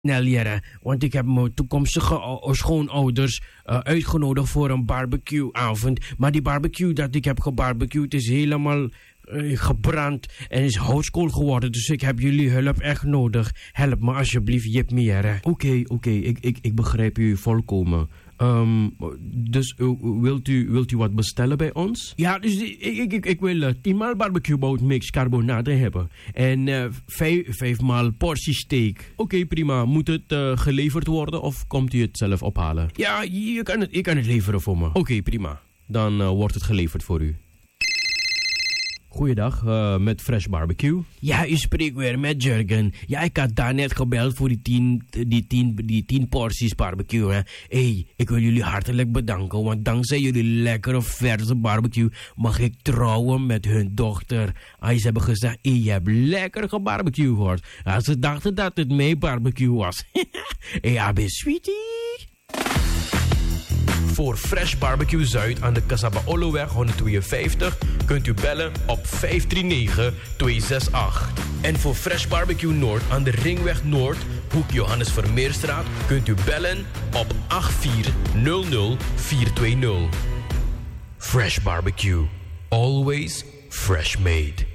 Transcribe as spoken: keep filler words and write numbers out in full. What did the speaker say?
snel, Jere. Want ik heb mijn toekomstige uh, schoonouders uh, uitgenodigd voor een barbecue-avond. Maar die barbecue dat ik heb gebarbecued is helemaal uh, gebrand en is houtskool geworden. Dus ik heb jullie hulp echt nodig. Help me alsjeblieft, Jip me, Jere. Oké, okay, oké. Okay. Ik, ik, ik begrijp u volkomen. Um, dus uh, wilt, u, wilt u wat bestellen bij ons? Ja, dus ik, ik, ik, ik wil uh, tienmaal barbecue bout mix carbonade hebben. En uh, vijf, vijfmaal portie steak. Oké, okay, prima. Moet het uh, geleverd worden of komt u het zelf ophalen? Ja, je kan het, je kan het leveren voor me. Oké, okay, prima. Dan uh, wordt het geleverd voor u. Goeiedag, uh, met Fresh Barbecue. Ja, u spreekt weer met Jurgen. Ja, ik had daarnet gebeld voor die tien, die tien, die tien porties barbecue. Hé, hey, ik wil jullie hartelijk bedanken, want dankzij jullie lekkere verse barbecue mag ik trouwen met hun dochter. Ah, ze hebben gezegd, hey, je hebt lekker gebarbecue gehoord. Ah, ze dachten dat het mijn barbecue was. Hé, hey, ben sweetie. Voor Fresh Barbecue Zuid aan de Casabaoloweg honderdtweeënvijftig kunt u bellen op vijf drie negen, twee zes acht. En voor Fresh Barbecue Noord aan de Ringweg Noord, hoek Johannes Vermeerstraat, kunt u bellen op acht vier nul nul vier twee nul. Fresh Barbecue. Always fresh made.